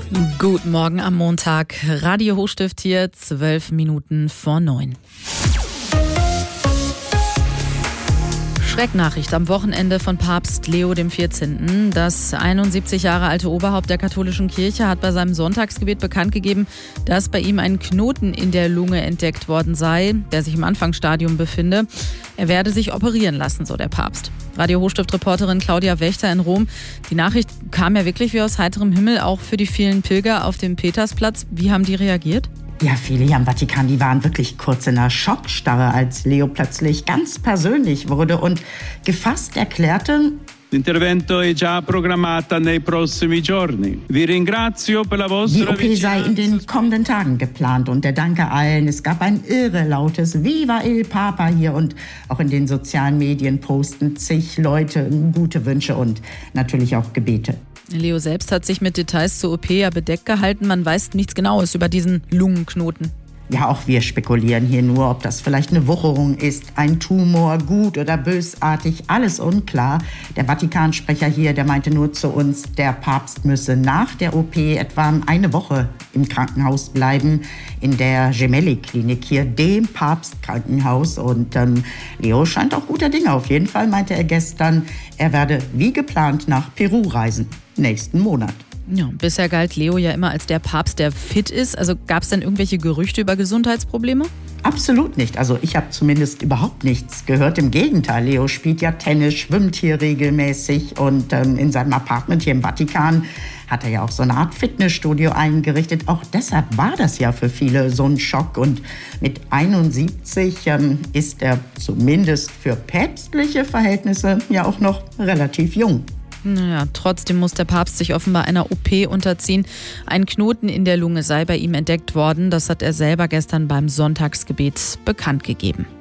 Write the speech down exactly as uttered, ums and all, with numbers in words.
Guten Morgen am Montag. Radio Hochstift hier, zwölf Minuten vor neun. Schrecknachricht am Wochenende von Papst Leo der vierzehnte. Das einundsiebzig Jahre alte Oberhaupt der katholischen Kirche hat bei seinem Sonntagsgebet bekannt gegeben, dass bei ihm ein Knoten in der Lunge entdeckt worden sei, der sich im Anfangsstadium befinde. Er werde sich operieren lassen, so der Papst. Radio Hochstift-Reporterin Claudia Wächter in Rom. Die Nachricht kam ja wirklich wie aus heiterem Himmel, auch für die vielen Pilger auf dem Petersplatz. Wie haben die reagiert? Ja, viele hier am Vatikan, die waren wirklich kurz in einer Schockstarre, als Leo plötzlich ganz persönlich wurde und gefasst erklärte: L'intervento è già programmata nei prossimi giorni. Vi ringrazio per la vostra Die O P sei in den kommenden Tagen geplant und er danke allen. Es gab ein irre lautes Viva il Papa hier und auch in den sozialen Medien posten zig Leute gute Wünsche und natürlich auch Gebete. Leo selbst hat sich mit Details zur O P ja bedeckt gehalten. Man weiß nichts Genaues über diesen Lungenknoten. Ja, auch wir spekulieren hier nur, ob das vielleicht eine Wucherung ist, ein Tumor, gut oder bösartig, alles unklar. Der Vatikansprecher hier, der meinte nur zu uns, der Papst müsse nach der O P etwa eine Woche im Krankenhaus bleiben, in der Gemelli-Klinik hier, dem Papstkrankenhaus. Und ähm, Leo scheint auch guter Dinge. Auf jeden Fall meinte er gestern, er werde wie geplant nach Peru reisen, nächsten Monat. Ja, bisher galt Leo ja immer als der Papst, der fit ist. Also gab es denn irgendwelche Gerüchte über Gesundheitsprobleme? Absolut nicht. Also ich habe zumindest überhaupt nichts gehört. Im Gegenteil, Leo spielt ja Tennis, schwimmt hier regelmäßig und ähm, in seinem Apartment hier im Vatikan hat er ja auch so eine Art Fitnessstudio eingerichtet. Auch deshalb war das ja für viele so ein Schock. Und mit einundsiebzig ähm, ist er zumindest für päpstliche Verhältnisse ja auch noch relativ jung. Naja, trotzdem muss der Papst sich offenbar einer O P unterziehen. Ein Knoten in der Lunge sei bei ihm entdeckt worden. Das hat er selber gestern beim Sonntagsgebet bekannt gegeben.